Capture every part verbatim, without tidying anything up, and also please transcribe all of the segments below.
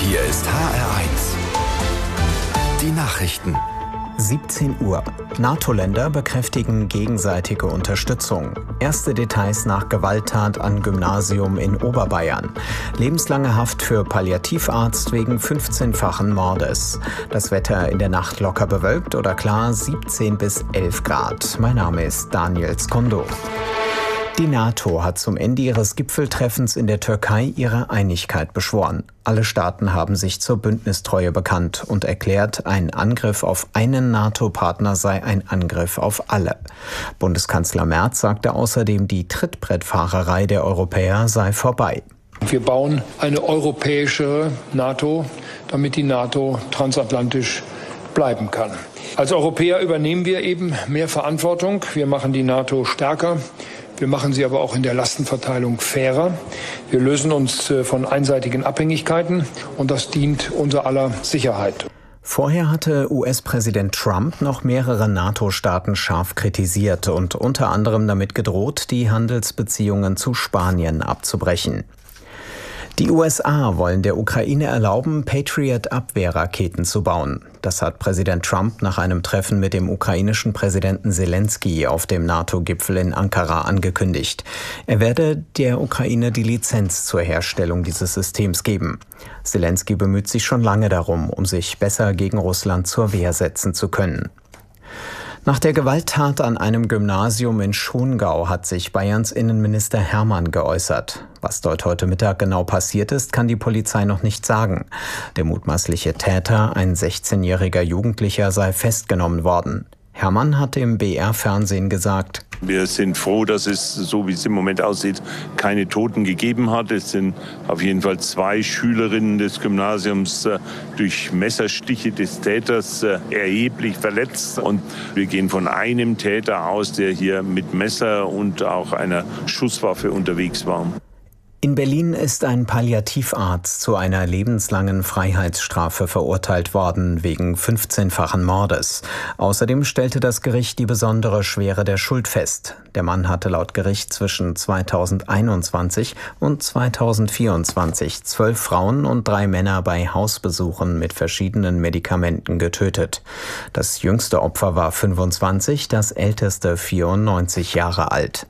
Hier ist H R eins. Die Nachrichten. siebzehn Uhr. NATO-Länder bekräftigen gegenseitige Unterstützung. Erste Details nach Gewalttat an Gymnasium in Oberbayern. Lebenslange Haft für Palliativarzt wegen fünfzehnfachen Mordes. Das Wetter in der Nacht locker bewölkt oder klar, siebzehn bis elf Grad. Mein Name ist Daniel Skondo. Die NATO hat zum Ende ihres Gipfeltreffens in der Türkei ihre Einigkeit beschworen. Alle Staaten haben sich zur Bündnistreue bekannt und erklärt, ein Angriff auf einen NATO-Partner sei ein Angriff auf alle. Bundeskanzler Merz sagte außerdem, die Trittbrettfahrerei der Europäer sei vorbei. Wir bauen eine europäische NATO, damit die NATO transatlantisch bleiben kann. Als Europäer übernehmen wir eben mehr Verantwortung. Wir machen die NATO stärker. Wir machen sie aber auch in der Lastenverteilung fairer. Wir lösen uns von einseitigen Abhängigkeiten und das dient unser aller Sicherheit. Vorher hatte U S-Präsident Trump noch mehrere NATO-Staaten scharf kritisiert und unter anderem damit gedroht, die Handelsbeziehungen zu Spanien abzubrechen. Die U S A wollen der Ukraine erlauben, Patriot-Abwehrraketen zu bauen. Das hat Präsident Trump nach einem Treffen mit dem ukrainischen Präsidenten Selenskyj auf dem NATO-Gipfel in Ankara angekündigt. Er werde der Ukraine die Lizenz zur Herstellung dieses Systems geben. Selenskyj bemüht sich schon lange darum, um sich besser gegen Russland zur Wehr setzen zu können. Nach der Gewalttat an einem Gymnasium in Schongau hat sich Bayerns Innenminister Hermann geäußert. Was dort heute Mittag genau passiert ist, kann die Polizei noch nicht sagen. Der mutmaßliche Täter, ein sechzehnjähriger Jugendlicher, sei festgenommen worden. Hermann hat im B R-Fernsehen gesagt: Wir sind froh, dass es, so wie es im Moment aussieht, keine Toten gegeben hat. Es sind auf jeden Fall zwei Schülerinnen des Gymnasiums äh, durch Messerstiche des Täters äh, erheblich verletzt. Und wir gehen von einem Täter aus, der hier mit Messer und auch einer Schusswaffe unterwegs war. In Berlin ist ein Palliativarzt zu einer lebenslangen Freiheitsstrafe verurteilt worden wegen fünfzehnfachen Mordes. Außerdem stellte das Gericht die besondere Schwere der Schuld fest. Der Mann hatte laut Gericht zwischen zweitausendeinundzwanzig und zweitausendvierundzwanzig zwölf Frauen und drei Männer bei Hausbesuchen mit verschiedenen Medikamenten getötet. Das jüngste Opfer war fünfundzwanzig, das älteste vierundneunzig Jahre alt.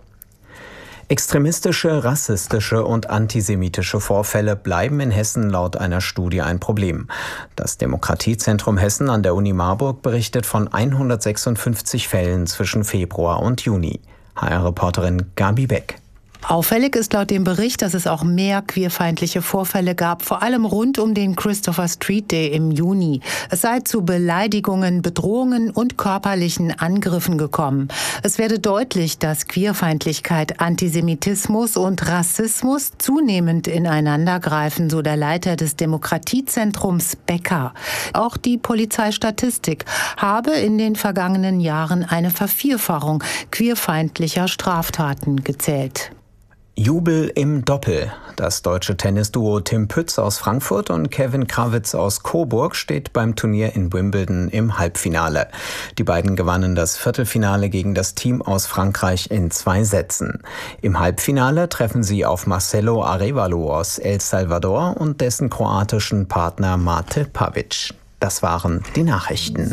Extremistische, rassistische und antisemitische Vorfälle bleiben in Hessen laut einer Studie ein Problem. Das Demokratiezentrum Hessen an der Uni Marburg berichtet von hundertsechsundfünfzig Fällen zwischen Februar und Juni. H R-Reporterin Gabi Beck. Auffällig ist laut dem Bericht, dass es auch mehr queerfeindliche Vorfälle gab, vor allem rund um den Christopher Street Day im Juni. Es sei zu Beleidigungen, Bedrohungen und körperlichen Angriffen gekommen. Es werde deutlich, dass Queerfeindlichkeit, Antisemitismus und Rassismus zunehmend ineinander greifen, so der Leiter des Demokratiezentrums Becker. Auch die Polizeistatistik habe in den vergangenen Jahren eine Vervierfachung queerfeindlicher Straftaten gezählt. Jubel im Doppel. Das deutsche Tennisduo Tim Pütz aus Frankfurt und Kevin Krawitz aus Coburg steht beim Turnier in Wimbledon im Halbfinale. Die beiden gewannen das Viertelfinale gegen das Team aus Frankreich in zwei Sätzen. Im Halbfinale treffen sie auf Marcelo Arévalo aus El Salvador und dessen kroatischen Partner Mate Pavic. Das waren die Nachrichten.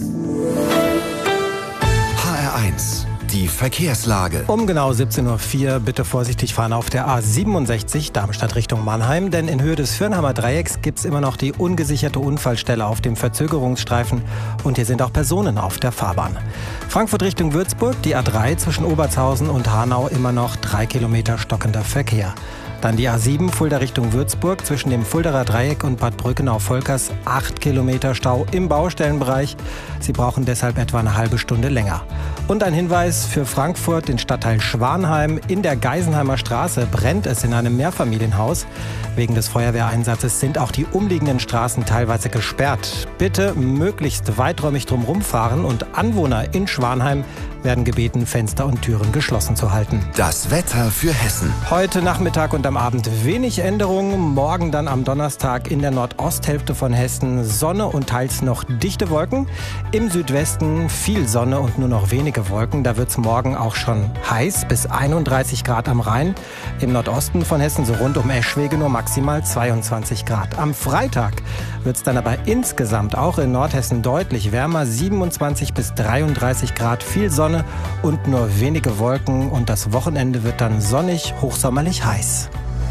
H R eins. Die Verkehrslage. Um genau siebzehn Uhr vier bitte vorsichtig fahren auf der A siebenundsechzig Darmstadt Richtung Mannheim, denn in Höhe des Fürnheimer Dreiecks gibt es immer noch die ungesicherte Unfallstelle auf dem Verzögerungsstreifen und hier sind auch Personen auf der Fahrbahn. Frankfurt Richtung Würzburg, die A drei zwischen Obertshausen und Hanau immer noch drei Kilometer stockender Verkehr. Dann die A sieben Fulda Richtung Würzburg zwischen dem Fuldaer Dreieck und Bad Brückenau-Volkers acht Kilometer Stau im Baustellenbereich. Sie brauchen deshalb etwa eine halbe Stunde länger. Und ein Hinweis für Frankfurt, den Stadtteil Schwanheim. In der Geisenheimer Straße brennt es in einem Mehrfamilienhaus. Wegen des Feuerwehreinsatzes sind auch die umliegenden Straßen teilweise gesperrt. Bitte möglichst weiträumig drumherum fahren und Anwohner in Schwanheim werden gebeten, Fenster und Türen geschlossen zu halten. Das Wetter für Hessen. Heute Nachmittag und am Abend wenig Änderungen. Morgen dann am Donnerstag in der Nordosthälfte von Hessen Sonne und teils noch dichte Wolken. Im Südwesten viel Sonne und nur noch wenige Wolken. Da wird es morgen auch schon heiß, bis einunddreißig Grad am Rhein. Im Nordosten von Hessen, so rund um Eschwege, nur maximal zweiundzwanzig Grad. Am Freitag wird es dann aber insgesamt auch in Nordhessen deutlich wärmer. siebenundzwanzig bis dreiunddreißig Grad, viel Sonne und nur wenige Wolken. Und das Wochenende wird dann sonnig, hochsommerlich heiß.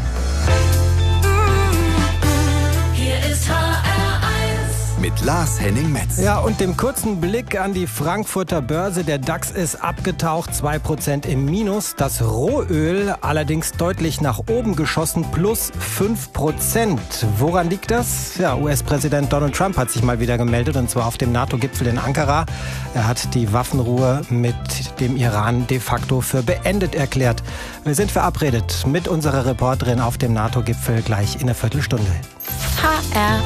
Hier ist H R eins mit Lars Henning-Metz. Ja, und dem kurzen Blick an die Frankfurter Börse. Der DAX ist abgetaucht, zwei Prozent im Minus. Das Rohöl allerdings deutlich nach oben geschossen, plus fünf Prozent. Woran liegt das? Ja, U S-Präsident Donald Trump hat sich mal wieder gemeldet, und zwar auf dem NATO-Gipfel in Ankara. Er hat die Waffenruhe mit dem Iran de facto für beendet erklärt. Wir sind verabredet mit unserer Reporterin auf dem NATO-Gipfel gleich in einer Viertelstunde. H R